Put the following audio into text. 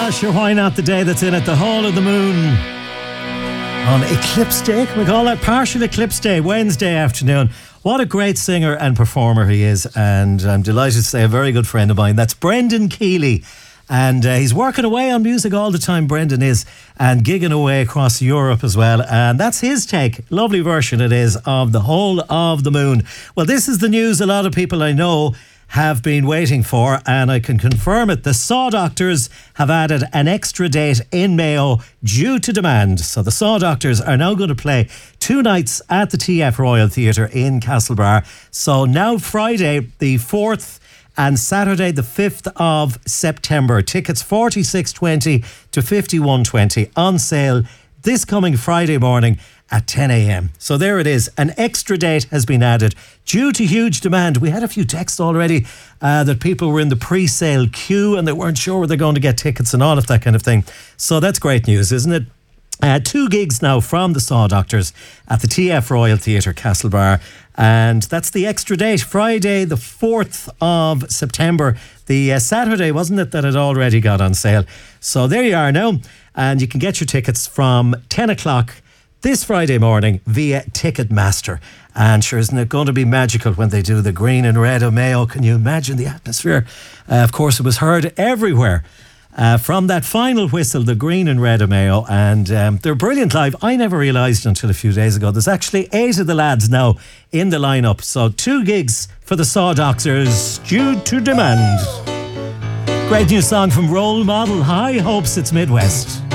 Sure, why not the day that's in it? The whole of the moon on Eclipse Day. Can we call that partial Eclipse Day? Wednesday afternoon. What a great singer and performer he is. And I'm delighted to say a very good friend of mine. That's Brendan Keeley. And he's working away on music all the time, Brendan is, and gigging away across Europe as well. And that's his take. Lovely version it is of The Whole of the Moon. Well, this is the news a lot of people I know have been waiting for, and I can confirm it. The Saw Doctors have added an extra date in Mayo due to demand. So the Saw Doctors are now going to play 2 nights at the TF Royal Theatre in Castlebar. So now Friday the 4th and Saturday the 5th of September. Tickets $46.20 to $51.20 on sale this coming Friday morning at 10 a.m. So there it is. An extra date has been added due to huge demand. We had a few texts already that people were in the pre-sale queue and they weren't sure where they're going to get tickets and all of that kind of thing. So that's great news, isn't it? 2 gigs now from the Saw Doctors at the TF Royal Theatre, Castlebar. And that's the extra date, Friday the 4th of September. The Saturday, wasn't it, that it already got on sale? So there you are now. And you can get your tickets from 10 o'clock this Friday morning via Ticketmaster. And sure, isn't it going to be magical when they do the green and red of Mayo? Can you imagine the atmosphere? Of course, it was heard everywhere. From that final whistle, the green and red of Mayo, and they're brilliant live. I never realised until a few days ago there's actually 8 of the lads now in the lineup. So 2 gigs for the Saw Doctors due to demand. Great new song from Role Model. High Hopes, it's Midwest.